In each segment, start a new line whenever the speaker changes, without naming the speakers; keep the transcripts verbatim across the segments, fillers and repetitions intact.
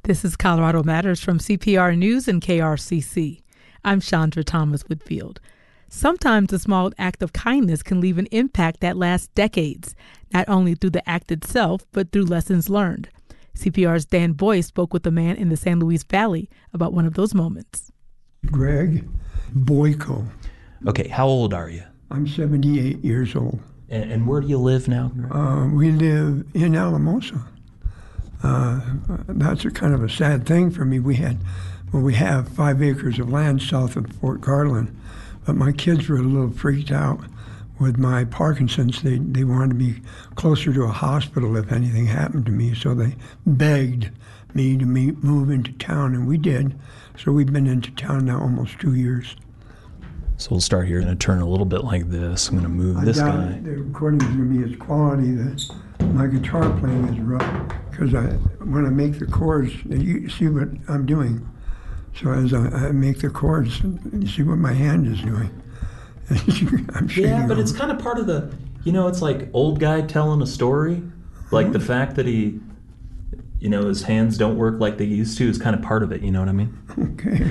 This is Colorado Matters from C P R News and K R C C. I'm Chandra Thomas Whitfield. Sometimes a small act of kindness can leave an impact that lasts decades, not only through the act itself, but through lessons learned. C P R's Dan Boyce spoke with a man in the San Luis Valley about one of those moments.
Greg Boyko.
Okay, how old are you?
I'm seventy-eight years old.
And, and where do you live now?
Uh, we live in Alamosa. Uh, that's a kind of a sad thing for me. We had, well, we have five acres of land south of Fort Garland, but my kids were a little freaked out with my Parkinson's. They they wanted to be closer to a hospital if anything happened to me, so they begged me to meet, move into town, and we did. So we've been into town now almost two years.
So we'll start here and turn a little bit like this. I'm going to move
I
this
doubt
guy.
The recording is going to be as quality that my guitar playing is rough, because I, when I make the chords, you see what I'm doing. So as I, I make the chords, you see what my hand is doing. I'm
Yeah, but it's kind of part of the, you know, it's like old guy telling a story. Like the fact that he, you know, his hands don't work like they used to is kind of part of it, you know what I mean?
Okay.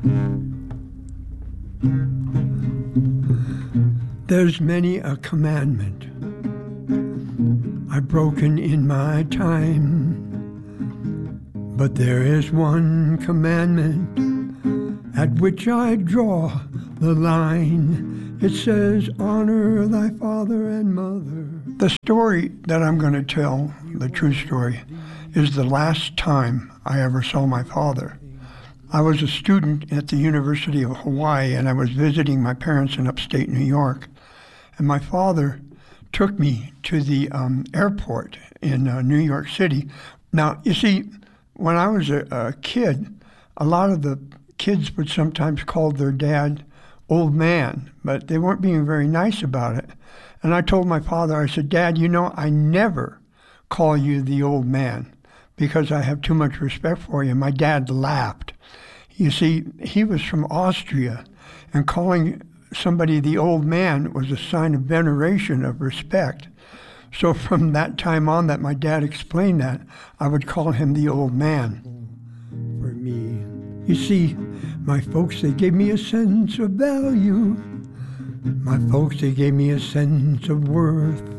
There's many a commandment I've broken in my time, but there is one commandment at which I draw the line. It says, honor thy father and mother. The story that I'm going to tell, the true story, is the last time I ever saw my father. I was a student at the University of Hawaii, and I was visiting my parents in upstate New York. And my father took me to the um, airport in uh, New York City. Now, you see, when I was a, a kid, a lot of the kids would sometimes call their dad old man, but they weren't being very nice about it. And I told my father, I said, Dad, you know, I never call you the old man because I have too much respect for you. My dad laughed. You see, he was from Austria, and calling somebody the old man was a sign of veneration, of respect. So from that time on that my dad explained that, I would call him the old man. For me, you see, my folks, they gave me a sense of value. My folks, they gave me a sense of worth.